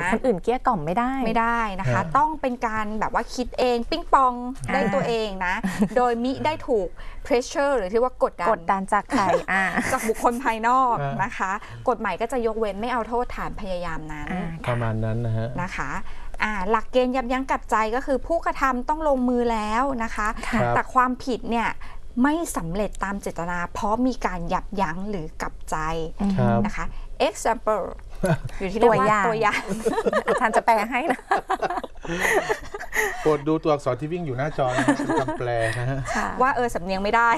คนอื่นเกลี้ยกล่อมไม่ได้นะคะต้องเป็นการแบบว่าคิดเองปิ้งปองได้ตัวเองนะโดยมิได้ถูก pressure หรือที่ว่ากดดันจากใครจากบุคคลภายนอกนะคะกฎหมายก็จะยกเว้นไม่เอาโทษฐานพยายามนั้นประมาณนั้นนะคะหลักเกณฑ์ยับยั้งกับใจก็คือผู้กระทำต้องลงมือแล้วนะคะแต่ความผิดเนี่ยไม่สำเร็จตามเจตนาเพราะมีการยับยั้งหรือกับใจนะคะ example อยู่ที่ตัวอย่างอาจารย์จะแปลให้นะโปรดดูตัวอักษรที่วิ่งอยู่หน้าจอเป็นคำแปลนะฮะว่าสำเนียงไม่ได้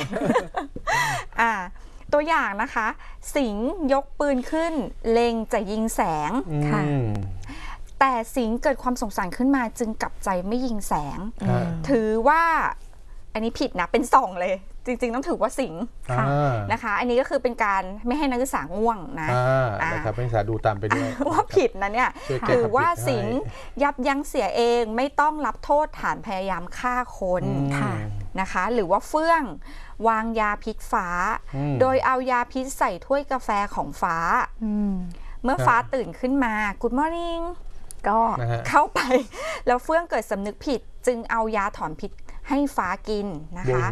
ตัวอย่างนะคะสิงห์ยกปืนขึ้นเล็งจะยิงแสงแต่สิงห์เกิดความสงสารขึ้นมาจึงกลับใจไม่ยิงแสงถือว่าอันนี้ผิดนะเป็น2เลยจริงๆต้องถือว่าสิงห์นะคะอันนี้ก็คือเป็นการไม่ให้นักศึกษาง่วงนะครับนักศึกษาดูตามไปด้วยว่าผิดนะเนี่ยถือว่าสิงห์ยับยั้งเสียเองไม่ต้องรับโทษฐานพยายามฆ่าคนนะคะหรือว่าเฟื่องวางยาพิษฟ้าโดยเอายาพิษใส่ถ้วยกาแฟของฟ้าเมื่อฟ้าตื่นขึ้นมา Good morning ก็เข้าไปแล้วเฟื่องเกิดสำนึกผิดจึงเอายาถอนพิษให้ฟ้ากินนะคะ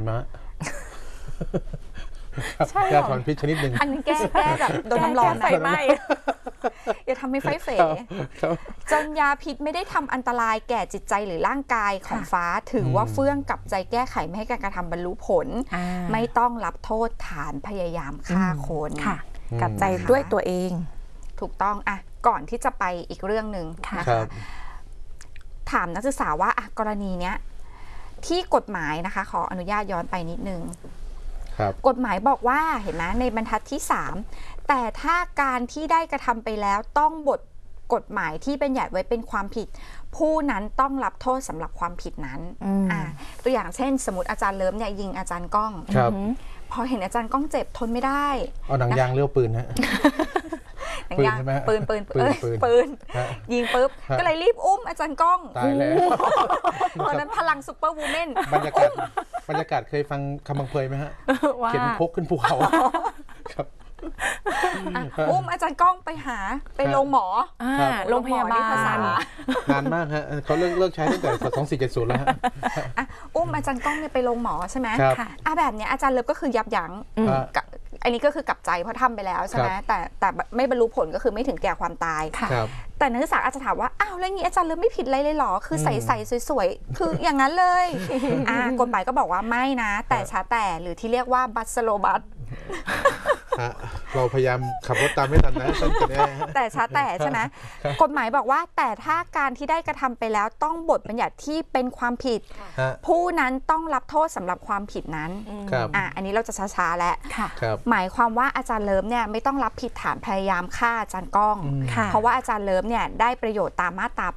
ยาถอนพิษชนิดหนึ่งอันนี้แก้แบบโดนน้ำร้อนไฟไหม้อย่าทำให้ไฟเฟ๋จนยาพิษไม่ได้ทำอันตรายแก่จิตใจหรือร่างกายของฟ้าถือว่าเฟื่องกลับใจแก้ไขไม่ให้การกระทำบรรลุผลไม่ต้องรับโทษฐานพยายามฆ่าคนกลับใจด้วยตัวเองถูกต้องก่อนที่จะไปอีกเรื่องหนึ่งนะคะถามนักศึกษาว่ากรณีเนี้ยที่กฎหมายนะคะขออนุญาตย้อนไปนิดนึงกฎหมายบอกว่าเห็นไหมในบรรทัดที่3แต่ถ้าการที่ได้กระทำไปแล้วต้องบทกฎหมายที่บัญญัติไว้เป็นความผิดผู้นั้นต้องรับโทษสำหรับความผิดนั้นตัวอย่างเช่นสมมติอาจารย์เลิฟเนี่ยยิงอาจารย์ก้องพอเห็นอาจารย์ก้องเจ็บทนไม่ได้เอาหนังยางเลี้ยวปืนฮะปืนใช่ไหมปืนยิงปุ๊บก็เลยรีบอุ้มอาจารย์ก้องตายแล้วตอนนั้นพลังซุปเปอร์วูแมนบรรยากาศเคยฟังคำบังเพยไหมฮะเข็นพกขึ้นภูเขาครับอุ้มอาจารย์ก้องไปโรงหมอโรงพยาบาลนานมากฮะเขาเลิกใช้ตั้งแต่2470แล้วฮะอุ้มอาจารย์ก้องเนี่ยไปโรงหมอใช่ไหมแบบนี้อาจารย์เลิฟก็คือยับยั้งอันนี้ก็คือกลับใจเพราะทำไปแล้วใช่ไหมแต่ไม่บรรลุผลก็คือไม่ถึงแก่ความตายแต่นักศึกษาอาจจะถามว่าอ้าวแล้วงี้อาจารย์เลิฟไม่ผิดอะไรเลยหรอคือใส่สวยๆคืออย่างนั้นเลยกฎหมายก็บอกว่าไม่นะแต่ช้าแต่หรือที่เรียกว่าบัสสโลบัสเราพยายามขับรถตามไม่ทันนะแต่ช้าแต่ใช่ไหมกฎหมายบอกว่าแต่ถ้าการที่ได้กระทำไปแล้วต้องบทบัญญัติที่เป็นความผิดผู้นั้นต้องรับโทษสำหรับความผิดนั้นอันนี้เราจะช้าๆแล้วหมายความว่าอาจารย์เลิฟเนี่ยไม่ต้องรับผิดฐานพยายามฆ่าอาจารย์ก้องเพราะว่าอาจารย์เลิฟเนี่ยได้ประโยชน์ตามมาตรา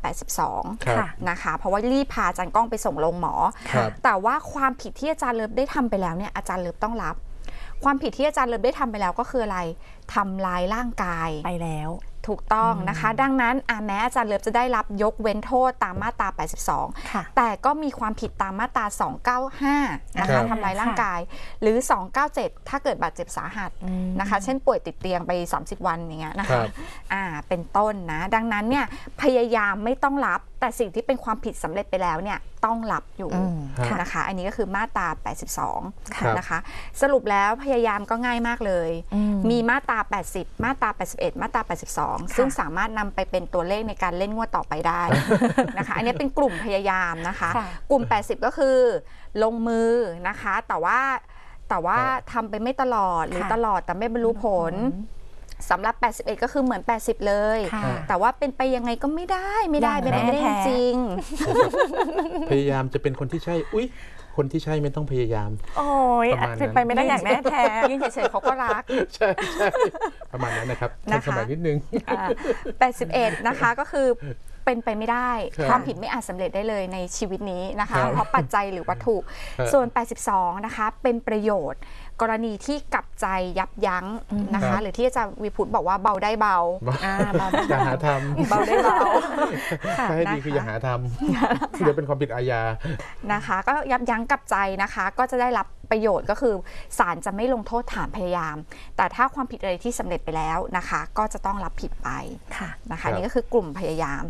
82นะคะเพราะว่ารีบพาอาจารย์ก้องไปส่งโรงหมอแต่ว่าความผิดที่อาจารย์เลิฟได้ทำไปแล้วเนี่ยอาจารย์เลิฟต้องรับความผิดที่อาจารย์เลิฟได้ทำไปแล้วก็คืออะไรทำลายร่างกายไปแล้วถูกต้องนะคะดังนั้นแม้อาจารย์เลิฟจะได้รับยกเว้นโทษตามมาตรา82แต่ก็มีความผิดตามมาตรา295นะคะทำลายร่างกายหรือ297ถ้าเกิดบาดเจ็บสาหัสนะคะเช่นป่วยติดเตียงไป30วันอย่างเงี้ยนะคะเป็นต้นนะดังนั้นเนี่ยพยายามไม่ต้องรับแต่สิ่งที่เป็นความผิดสำเร็จไปแล้วเนี่ยต้องรับอยู่นะคะอันนี้ก็คือมาตรา82นะคะสรุปแล้วพยายามก็ง่ายมากเลยมีมาตรา80มาตรา81มาตรา82ซึ่งสามารถนำไปเป็นตัวเลขในการเล่นงวดต่อไปได้นะคะอันนี้เป็นกลุ่มพยายามนะคะกลุ่ม80ก็คือลงมือนะคะแต่ว่าทำไปไม่ตลอดหรือตลอดแต่ไม่บรรลุผลสำหรับ81ก็คือเหมือน80เลยแต่ว่าเป็นไปยังไงก็ไม่ได้จริงพยายามจะเป็นคนที่ใช่คนที่ใช่ไม่ต้องพยายามโอ้ยเป็นไปไม่ได้อย่างแน่แท้ยิ่งเฉยๆเขาก็รักใช่ประมาณนั้นนะครับทันสมัยนิดนึง 81นะคะก็คือเป็นไปไม่ได้ความผิดไม่อาจสำเร็จได้เลยในชีวิตนี้นะคะเพราะปัจจัยหรือวัตถุส่วน82นะคะเป็นประโยชน์กรณีที่กลับใจยับยั้งนะคะหรือที่อาจารย์วิพุทธบอกว่าเบาได้เบาอย่าหาทำเบาได้เบาให้ดีคืออย่าหาทำเดี๋ยวเป็นความผิดอาญานะคะก็ยับยั้งกลับใจนะคะก็จะได้รับประโยชน์ก็คือศาลจะไม่ลงโทษฐานพยายามแต่ถ้าความผิดอะไรที่สำเร็จไปแล้วนะคะก็จะต้องรับผิดไปนะคะนี่ก็คือกลุ่มพยายาม